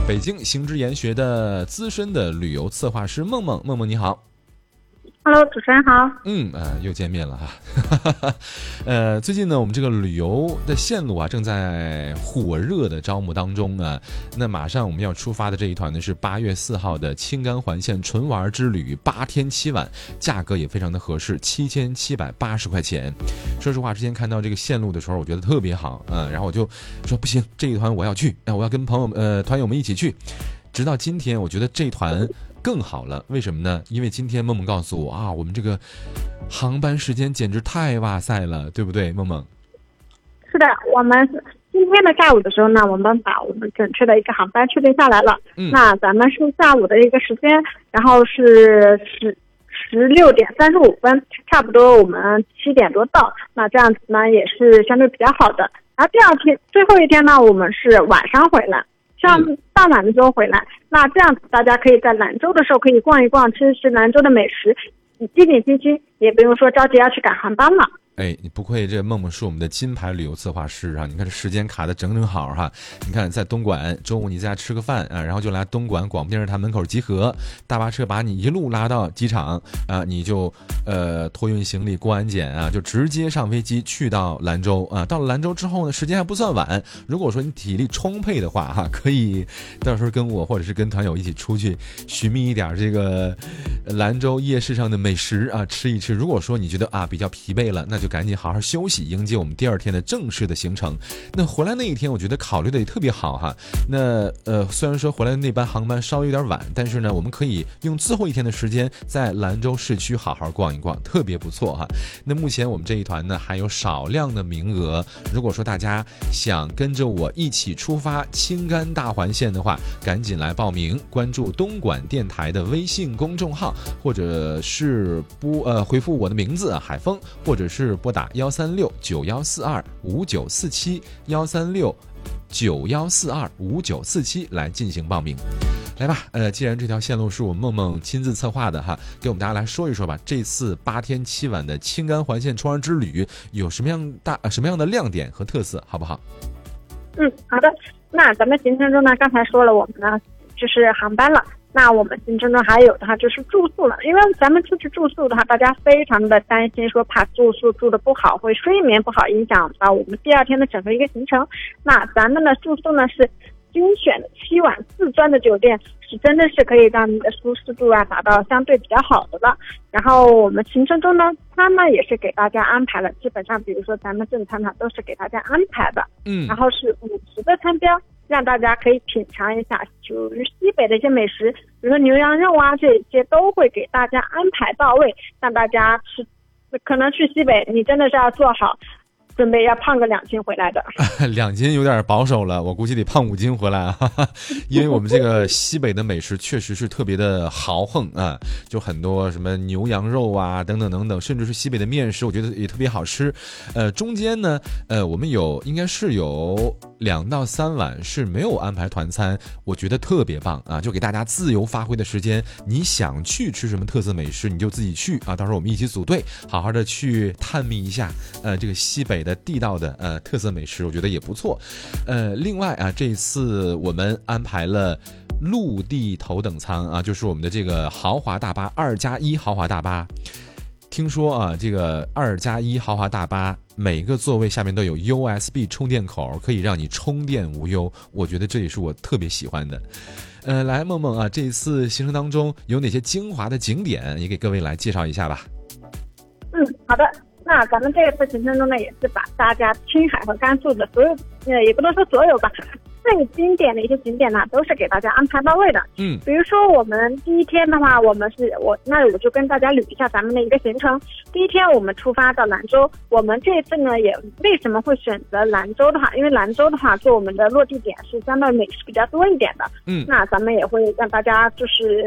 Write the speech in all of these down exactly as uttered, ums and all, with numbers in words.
北京行知研学的资深的旅游策划师梦梦，梦梦你好。 Hello， 主持人好。 嗯，呃，又见面了哈。呃，最近呢，我们这个旅游的线路啊，正在火热的招募当中啊。那马上我们要出发的这一团呢，是八月四号的青甘环线纯玩之旅，八天七晚，价格也非常的合适，七千七百八十块钱。说实话，之前看到这个线路的时候，我觉得特别好，嗯、呃，然后我就说不行，这一团我要去，那我要跟朋友呃团友们一起去。直到今天，我觉得这团更好了，为什么呢？因为今天梦梦告诉我啊，我们这个航班时间简直太哇塞了，对不对，梦梦？ 是的，我们今天的下午的时候呢，我们把我们准确的一个航班确定下来了。嗯，那咱们是下午的一个时间，然后是十十六点三十五分，差不多我们七点多到。那这样子呢，也是相对比较好的。然后第二天最后一天呢，我们是晚上回来。像到兰州回来，那这样子大家可以在兰州的时候可以逛一逛，吃吃兰州的美食，你静静心心，也不用说着急要去赶航班了。 哎，你不愧这梦梦是我们的金牌旅游策划师啊！你看这时间卡的整整好哈。你看在东莞中午你在家吃个饭啊，然后就来东莞广播电视台门口集合，大巴车把你一路拉到机场啊，你就呃托运行李过安检啊，就直接上飞机去到兰州啊。到了兰州之后呢，时间还不算晚，如果说你体力充沛的话哈，可以到时候跟我或者是跟团友一起出去寻觅一点这个兰州夜市上的美食啊，吃一吃。如果说你觉得啊比较疲惫了，那就赶紧好好休息，迎接我们第二天的正式的行程。那回来那一天我觉得考虑的也特别好哈。那呃虽然说回来的那班航班稍微有点晚，但是呢我们可以用最后一天的时间在兰州市区好好逛一逛，特别不错哈。那目前我们这一团呢还有少量的名额，如果说大家想跟着我一起出发青甘大环线的话，赶紧来报名，关注东莞电台的微信公众号，或者是拨呃回复我的名字海峰，或者是拨打幺三六九幺四二五九四七幺三六九幺四二五九四七来进行报名。来吧，呃，既然这条线路是我梦梦亲自策划的哈，给我们大家来说一说吧。这次八天七晚的青甘环线冲浪之旅有什么样大、呃、什么样的亮点和特色，好不好？ 嗯，好的。那咱们行程中呢，刚才说了，我们呢就是航班了。那我们行程中还有的话就是住宿了，因为咱们出去住宿的话，大家非常的担心，说怕住宿住的不好，会睡眠不好，影响到我们第二天的整个一个行程。那咱们的住宿呢是精选的七晚四钻的酒店，是真的是可以让你的舒适度啊达到相对比较好的了。然后我们行程中呢，它呢也是给大家安排了，基本上比如说咱们正餐呢都是给大家安排的，嗯，然后是五十的餐标，让大家可以品尝一下属于西北的一些美食，比如说牛羊肉啊，这些都会给大家安排到位，让大家吃。可能去西北，你真的是要做好准备要胖个两斤回来的。 两斤有点保守了，我估计得胖五斤回来啊！因为我们这个西北的美食确实是特别的豪横啊，就很多什么牛羊肉啊等等等等，甚至是西北的面食，我觉得也特别好吃。呃，中间呢，呃，我们有应该是有两到三晚是没有安排团餐，我觉得特别棒啊，就给大家自由发挥的时间，你想去吃什么特色美食你就自己去啊，到时候我们一起组队，好好的去探秘一下，呃，这个西北的地道的呃特色美食，我觉得也不错。呃，另外啊，这次我们安排了陆地头等舱啊，就是我们的这个豪华大巴二加一豪华大巴。听说啊，这个二加一豪华大巴每个座位下面都有 U S B 充电口，可以让你充电无忧。我觉得这也是我特别喜欢的。呃，来梦梦啊，这一次行程当中有哪些精华的景点，也给各位来介绍一下吧。 嗯，好的。那咱们这一次行程中呢，也是把大家青海和甘肃的所有，呃，也不能说所有吧，最经典的一些景点呢，都是给大家安排到位的。嗯，比如说我们第一天的话，我们是我那我就跟大家捋一下咱们的一个行程。第一天我们出发到兰州，我们这次呢也为什么会选择兰州的话，因为兰州的话做我们的落地点是相对美食比较多一点的。嗯，那咱们也会让大家就是。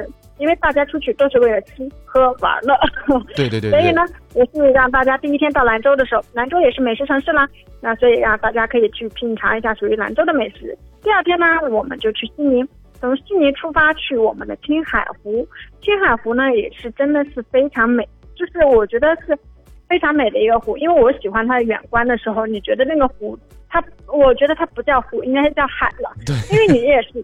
因为大家出去都是为了吃喝玩乐， 对对 对, 对， 所以呢，也是让大家第一天到兰州的时候，兰州也是美食城市啦，那所以让大家可以去品尝一下属于兰州的美食。第二天呢，我们就去西宁，从西宁出发去我们的青海湖，青海湖呢也是真的是非常美，就是我觉得是非常美的一个湖，因为我喜欢它的远观的时候，你觉得那个湖它，我觉得它不叫湖，应该是叫海了，对，因为你也是